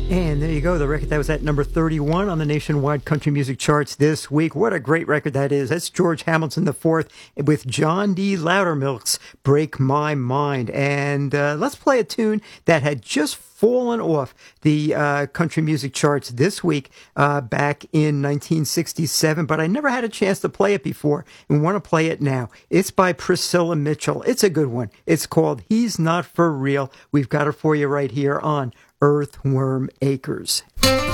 And there you go, the record that was at number 31 on the nationwide country music charts this week. What a great record that is. That's George Hamilton IV with John D. Loudermilk's Break My Mind. And let's play a tune that had just fallen off the country music charts this week back in 1967, but I never had a chance to play it before and want to play it now. It's by Priscilla Mitchell. It's a good one. It's called He's Not For Real. We've got it for you right here on Earthworm Acres.